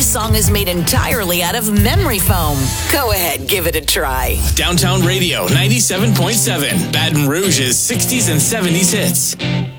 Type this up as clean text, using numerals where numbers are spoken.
This song is made entirely out of memory foam. Go ahead, give it a try. Downtown Radio 97.7, Baton Rouge's 60s and 70s hits.